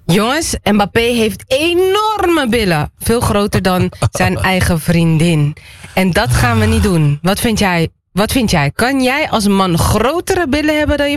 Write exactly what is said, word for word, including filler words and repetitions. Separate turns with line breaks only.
Jongens, Mbappé heeft enorme billen. Veel groter dan zijn eigen vriendin. En dat gaan we niet doen. Wat vind jij? Wat vind jij? Kan jij als man grotere billen hebben dan je